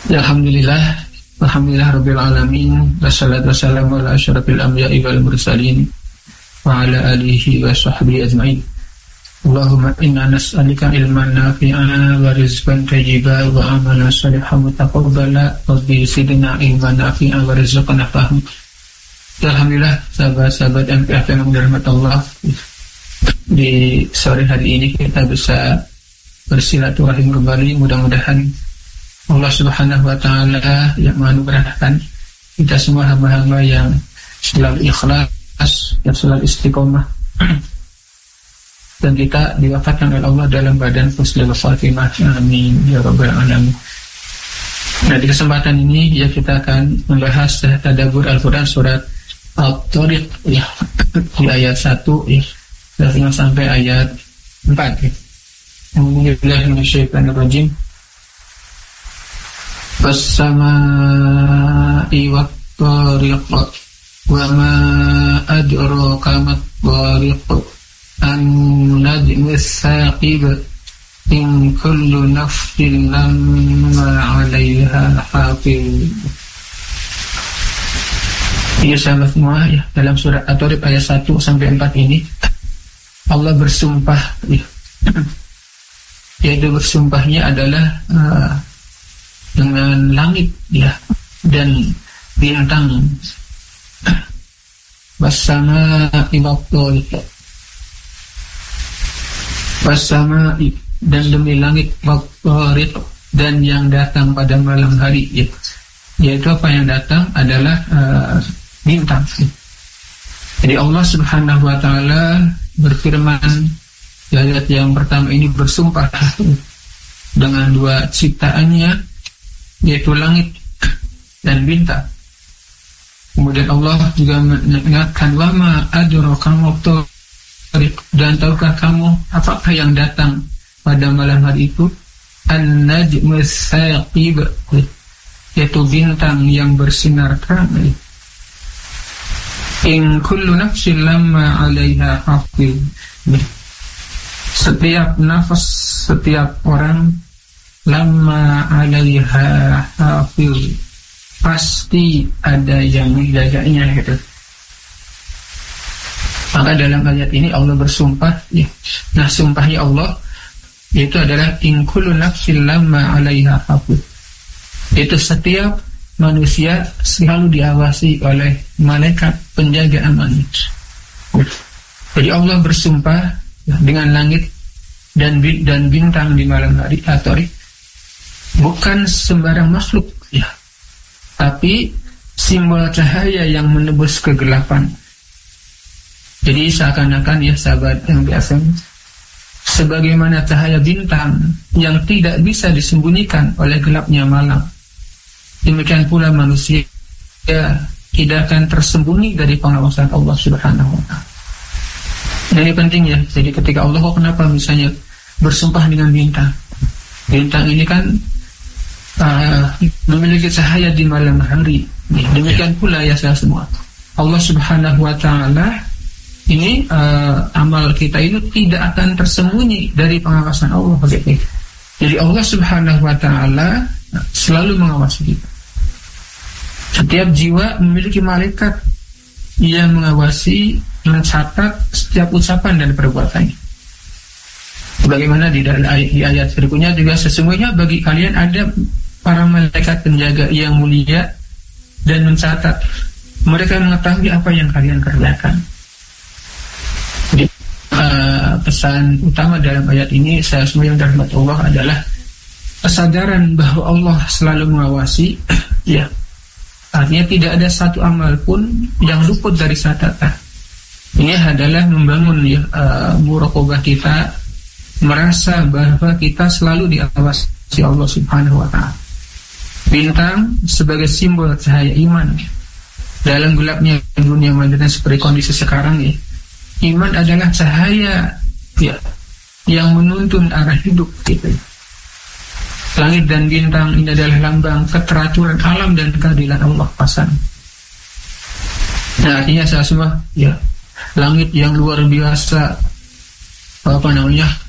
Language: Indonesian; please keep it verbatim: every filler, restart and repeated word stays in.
Ya, Alhamdulillah, Alhamdulillah Rabbil Alamin, wassalatu wassalamu ala asyrafil anbiya'i wal mursalin wa ala alihi wa sahbihi ajma'in. Allahumma inna nas'alika ilman nafi'an wa rizqan tayyiban wa amalan salihan mutaqabbala wa zidna ilman nafi'an wa rizqan fahma. Alhamdulillah, sahabat-sahabat M P F yang dirahmati Allah, di sore hari ini kita bisa bersilaturahim kembali. Mudah-mudahan Allah Subhanahu wa Ta'ala yang menganugerahkan kita semua hamba-hamba yang selalu ikhlas, yang selalu istiqomah, dan kita diwafatkan oleh Allah dalam badan husnul khatimah. Amin ya rabbal alamin. Nah, di kesempatan ini ya kita akan membahas tadabbur Al-Quran surat At-Tariq ya, di ayat satu ya, dan sampai ayat empat ya. Alhamdulillah minasyaitonir rajim. Was-samaa'i wat-tariq wa ma adraka mat-tariq an-najmu as-saqib in kullu nafsin lamma 'alaiha hafiz. Ya sahabat semua ya, dalam surat At-Tariq ayat satu sampai empat ini Allah bersumpah ya, yaitu bersumpahnya adalah uh, dengan langit ya dan bintang. Bersama ibatul bersama dan demi langit waktu dan yang datang pada malam hari ya. Yaitu apa yang datang adalah uh, bintang. Jadi Allah Subhanahu wa Ta'ala berfirman di ayat yang pertama ini bersumpah dengan dua ciptaannya, yaitu langit dan bintang. Kemudian Allah juga mengingatkan wa ma adraka mat-tariq, dan tahukah kamu apakah yang datang pada malam hari itu? An-najmu as-saqib, yaitu bintang yang bersinar terang. In kullu nafsin lamma 'alaiha hafiz, setiap nafas, setiap orang, lamma 'alaiha hafiz, pasti ada yang menjaganya gitu. Maka dalam ayat ini Allah bersumpah ya. Nah, sumpahnya Allah itu adalah in kullu nafsin lamma 'alaiha hafiz. Itu setiap manusia selalu diawasi oleh malaikat penjaga aman. Jadi Allah bersumpah ya, dengan langit dan dan bintang di malam hari atau bukan sembarang makhluk ya, tapi simbol cahaya yang menembus kegelapan. Jadi seakan-akan ya sahabat M B S M, sebagaimana cahaya bintang yang tidak bisa disembunyikan oleh gelapnya malam, demikian pula manusia ya, tidak akan tersembunyi dari pengawasan Allah Subhanahu wa Ta'ala. Nah, ini penting ya. Jadi ketika Allah, oh, kenapa misalnya bersumpah dengan bintang? Bintang ini kan uh, memiliki cahaya di malam hari. Demikian pula ya saya semua. Allah Subhanahu wa Ta'ala ini uh, amal kita itu tidak akan tersembunyi dari pengawasan Allah. Jadi Allah Subhanahu wa Ta'ala selalu mengawasi kita. Setiap jiwa memiliki malaikat yang mengawasi, mencatat setiap ucapan dan perbuatannya. Bagaimana di dalam ayat, di ayat berikutnya juga, sesungguhnya bagi kalian ada para malaikat penjaga yang mulia dan mencatat. Mereka mengetahui apa yang kalian kerjakan. Jadi uh, pesan utama dalam ayat ini saya semua yang dirahmati Allah adalah kesadaran bahwa Allah selalu mengawasi ya. Artinya tidak ada satu amal pun yang luput dari catatan. Ini adalah membangun ya, uh, muraqabah kita, merasa bahwa kita selalu diawasi Allah Subhanahu wa Ta'ala. Bintang sebagai simbol cahaya iman dalam gelapnya dunia modern seperti kondisi sekarang ya. Iman adalah cahaya ya, yang menuntun arah hidup kita. Langit dan bintang ini adalah lambang keteraturan alam dan keadilan Allah pasang. Nah, artinya saya semua ya, langit yang luar biasa, apa namanya,